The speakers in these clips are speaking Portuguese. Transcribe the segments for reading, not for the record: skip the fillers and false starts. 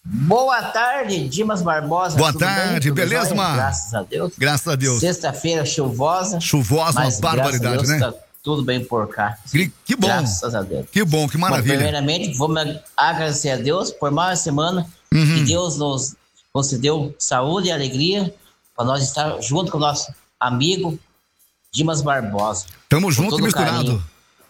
Boa tarde, Dimas Barbosa. Boa tarde, beleza, jóia? mano? Graças a Deus. Graças a Deus. Sexta-feira chuvosa. Chuvosa, mas uma barbaridade, graças a Deus, né? Tá tudo bem por cá. Que bom. Graças a Deus. Que bom, que maravilha. Bom, primeiramente, vamos agradecer a Deus por mais uma semana que Deus nos concedeu saúde e alegria para nós estar junto com o nosso amigo Dimas Barbosa. Tamo junto e misturado. Carinho.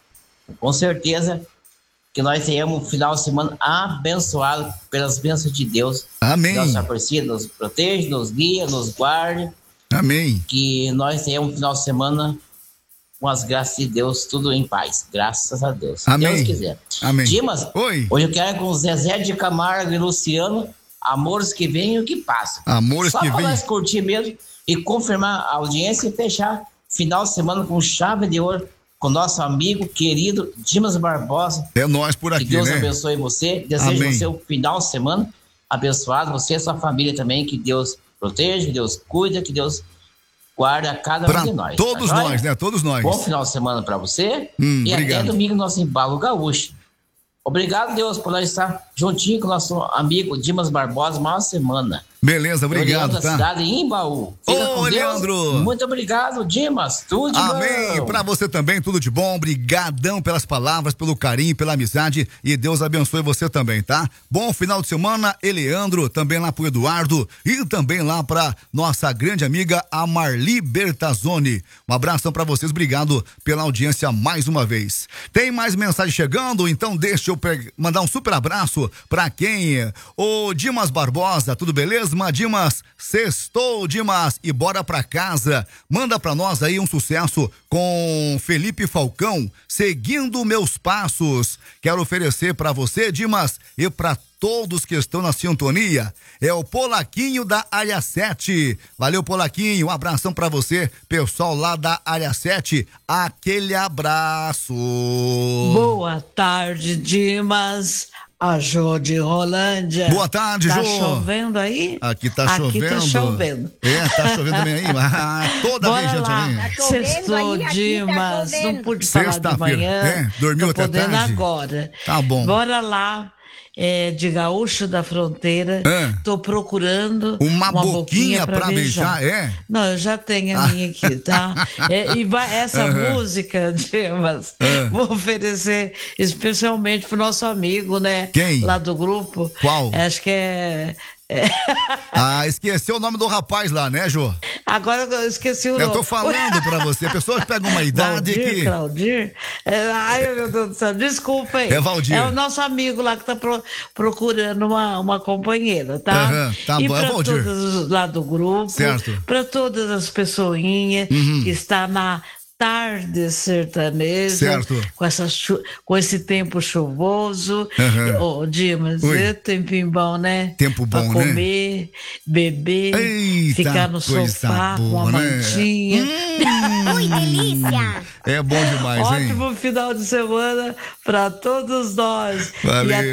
Com certeza que nós tenhamos um final de semana abençoado pelas bênçãos de Deus. Amém. Nossa torcida nos protege, nos guia, nos guarde. Amém. Que nós tenhamos um final de semana com as graças de Deus, tudo em paz. Graças a Deus. Amém. Deus quiser. Amém. Dimas, oi. Hoje eu quero com Zezé de Camargo e Luciano, amores que vêm e que passam. Amores Só que para vêm. nós curtir mesmo e confirmar a audiência e fechar final de semana com chave de ouro com nosso amigo querido Dimas Barbosa. É nós por aqui, que Deus né? abençoe você. Desejo Amém. você um final de semana abençoado. Você e sua família também. Que Deus proteja, que Deus cuida, que Deus guarda cada um de nós. Todos tá nós, né? Todos nós. Bom final de semana para você. E obrigado. até domingo nosso embalo gaúcho. Obrigado, Deus, por nós estar juntinho com o nosso amigo Dimas Barbosa mais uma semana. Beleza, obrigado, da tá? cidade em Imbaú. Fica com Deus. Leandro. Muito obrigado, Dimas. Tudo de Amém. bom. Pra você também, tudo de bom. Obrigadão pelas palavras, pelo carinho, pela amizade. E Deus abençoe você também, tá? Bom final de semana, Eleandro, também lá pro Eduardo e também lá pra nossa grande amiga, a Marli Bertazzoni. Um abração pra vocês, obrigado pela audiência mais uma vez. Tem mais mensagem chegando, então deixa eu mandar um super abraço pra quem? O Dimas Barbosa, tudo beleza? Dimas, sextou, Dimas, e bora pra casa. Manda pra nós aí um sucesso com Felipe Falcão, Seguindo Meus Passos. Quero oferecer pra você, Dimas, e pra todos que estão na sintonia. É o Polaquinho da Área 7. Valeu, Polaquinho. Um abração pra você, pessoal lá da Área 7. Aquele abraço. Boa tarde, Dimas. A Jô de Rolândia. Boa tarde, Jô. Tá chovendo aí? Aqui tá chovendo. Aqui tá chovendo. É, tá chovendo também aí. Toda Bora vez, gente. lá. Sextou, Dimas. Não pude falar de manhã. Dormiu até podendo tarde? agora. Tá bom. Bora lá. De Gaúcho da Fronteira. Tô procurando uma boquinha pra beijar. Não, eu já tenho a minha aqui, tá? Essa música, Dimas, vou oferecer especialmente pro nosso amigo, né? Quem? Lá do grupo. Qual? Acho que é... Esqueceu o nome do rapaz lá, né, Jô? Agora eu esqueci o nome. Eu tô falando pra você, a pessoa pega uma idade que... Valdir? Ai, meu Deus do céu, desculpa aí. É Valdir. É o nosso amigo lá que tá procurando uma companheira, tá? Tá e bom, é Valdir. Todos lá do grupo, certo. Pra todas as pessoinhas que está na tarde sertaneja, certo. Com esse tempo chuvoso. Dimas, tempinho bom, né? Tempo bom, pra comer, beber, ficar no sofá boa, com a mantinha. Ui, delícia! É bom demais, hein? Ótimo final de semana pra todos nós. Valeu.